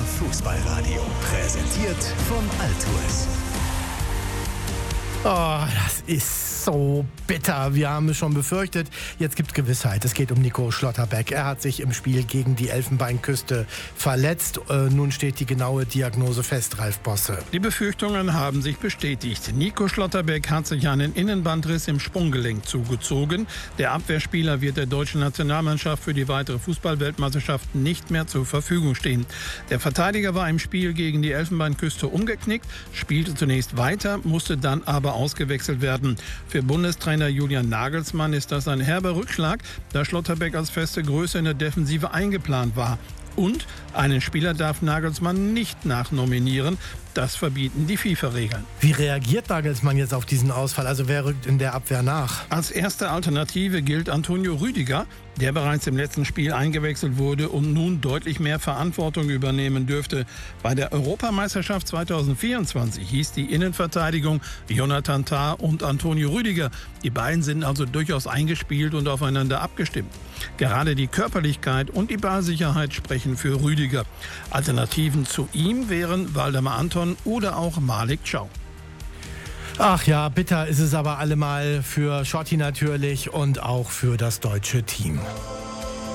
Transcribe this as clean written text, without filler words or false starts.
Fußballradio. Präsentiert von Altours. Oh, das ist so bitter. Wir haben es schon befürchtet. Jetzt gibt es Gewissheit. Es geht um Nico Schlotterbeck. Er hat sich im Spiel gegen die Elfenbeinküste verletzt. Nun steht die genaue Diagnose fest, Ralf Bosse. Die Befürchtungen haben sich bestätigt. Nico Schlotterbeck hat sich einen Innenbandriss im Sprunggelenk zugezogen. Der Abwehrspieler wird der deutschen Nationalmannschaft für die weitere Fußball-Weltmeisterschaft nicht mehr zur Verfügung stehen. Der Verteidiger war im Spiel gegen die Elfenbeinküste umgeknickt, spielte zunächst weiter, musste dann aber ausgewechselt werden. Für Bundestrainer Julian Nagelsmann ist das ein herber Rückschlag, da Schlotterbeck als feste Größe in der Defensive eingeplant war. Und einen Spieler darf Nagelsmann nicht nachnominieren. Das verbieten die FIFA-Regeln. Wie reagiert Nagelsmann jetzt auf diesen Ausfall? Also wer rückt in der Abwehr nach? Als erste Alternative gilt Antonio Rüdiger, der bereits im letzten Spiel eingewechselt wurde und nun deutlich mehr Verantwortung übernehmen dürfte. Bei der Europameisterschaft 2024 hieß die Innenverteidigung Jonathan Tah und Antonio Rüdiger. Die beiden sind also durchaus eingespielt und aufeinander abgestimmt. Gerade die Körperlichkeit und die Ballsicherheit sprechen für Rüdiger. Alternativen zu ihm wären Waldemar Anton oder auch Malik Thiaw. Ach ja, bitter ist es aber allemal für Schotti natürlich und auch für das deutsche Team.